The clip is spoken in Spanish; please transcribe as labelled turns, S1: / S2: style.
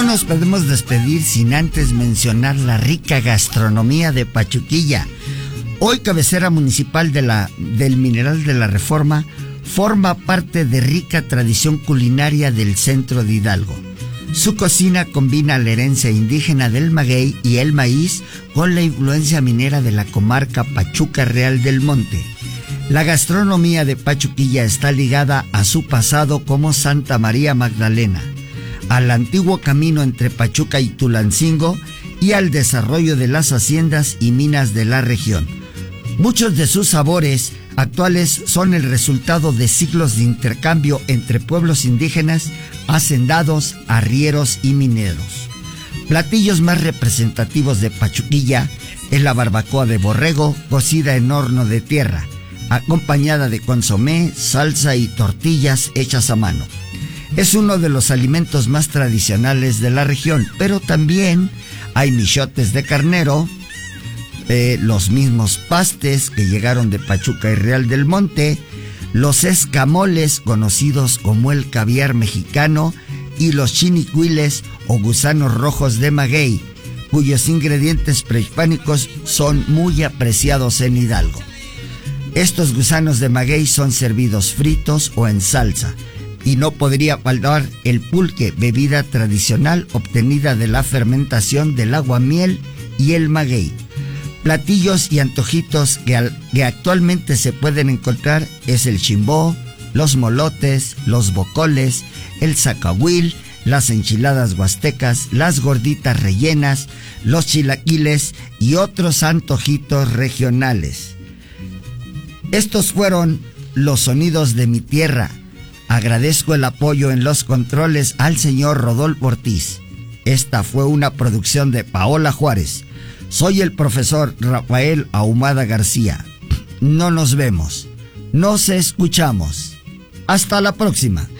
S1: nos podemos despedir sin antes mencionar la rica gastronomía de Pachuquilla. Hoy cabecera municipal del Mineral de la Reforma, forma parte de rica tradición culinaria del centro de Hidalgo. Su cocina combina la herencia indígena del maguey y el maíz con la influencia minera de la comarca Pachuca Real del Monte. La gastronomía de Pachuquilla está ligada a su pasado como Santa María Magdalena, al antiguo camino entre Pachuca y Tulancingo y al desarrollo de las haciendas y minas de la región. Muchos de sus sabores actuales son el resultado de siglos de intercambio entre pueblos indígenas, hacendados, arrieros y mineros. Platillos más representativos de Pachuquilla es la barbacoa de borrego cocida en horno de tierra, acompañada de consomé, salsa y tortillas hechas a mano. Es uno de los alimentos más tradicionales de la región, pero también hay michotes de carnero, los mismos pastes que llegaron de Pachuca y Real del Monte, los escamoles conocidos como el caviar mexicano y los chinicuiles o gusanos rojos de maguey, cuyos ingredientes prehispánicos son muy apreciados en Hidalgo. Estos gusanos de maguey son servidos fritos o en salsa, y no podría faltar el pulque, bebida tradicional obtenida de la fermentación del aguamiel y el maguey. Platillos y antojitos que actualmente se pueden encontrar es el chimbó, los molotes, los bocoles, el zacahuil, las enchiladas huastecas, las gorditas rellenas, los chilaquiles y otros antojitos regionales. Estos fueron los sonidos de mi tierra. Agradezco el apoyo en los controles al señor Rodolfo Ortiz. Esta fue una producción de Paola Juárez. Soy el profesor Rafael Ahumada García. No nos vemos, nos escuchamos. Hasta la próxima.